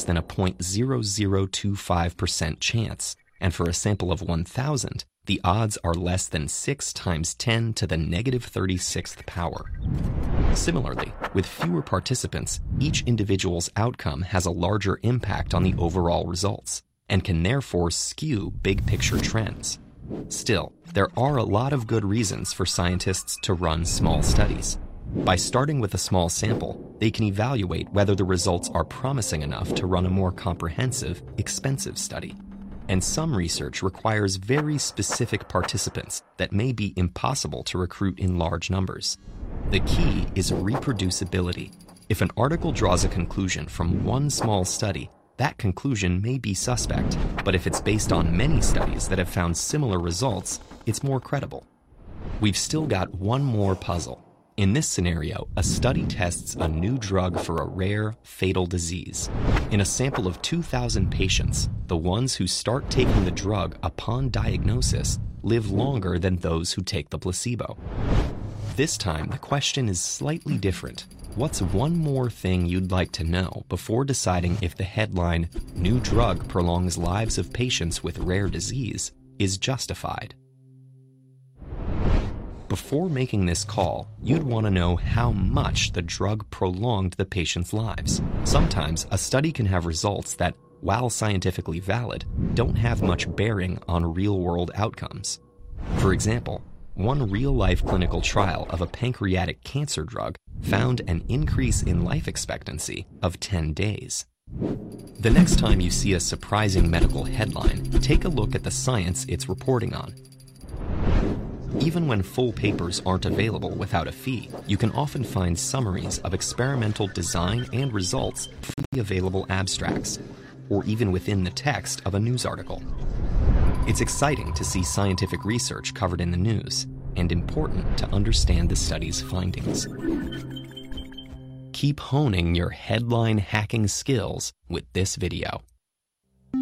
than a 0.0025% chance, and for a sample of 1,000, the odds are less than 6 times 10 to the negative 36th power. Similarly, with fewer participants, each individual's outcome has a larger impact on the overall results, and can therefore skew big-picture trends. Still, there are a lot of good reasons for scientists to run small studies. By starting with a small sample, they can evaluate whether the results are promising enough to run a more comprehensive, expensive study. And some research requires very specific participants that may be impossible to recruit in large numbers. The key is reproducibility. If an article draws a conclusion from one small study, that conclusion may be suspect, but if it's based on many studies that have found similar results, it's more credible. We've still got one more puzzle. In this scenario, a study tests a new drug for a rare, fatal disease. In a sample of 2,000 patients, the ones who start taking the drug upon diagnosis live longer than those who take the placebo. This time, the question is slightly different. What's one more thing you'd like to know before deciding if the headline, "New Drug Prolongs Lives of Patients with Rare Disease," is justified? Before making this call, you'd want to know how much the drug prolonged the patient's lives. Sometimes, a study can have results that, while scientifically valid, don't have much bearing on real-world outcomes. For example, one real-life clinical trial of a pancreatic cancer drug found an increase in life expectancy of 10 days. The next time you see a surprising medical headline, take a look at the science it's reporting on. Even when full papers aren't available without a fee, you can often find summaries of experimental design and results from the available abstracts, or even within the text of a news article. It's exciting to see scientific research covered in the news, and important to understand the study's findings. Keep honing your headline hacking skills with this video.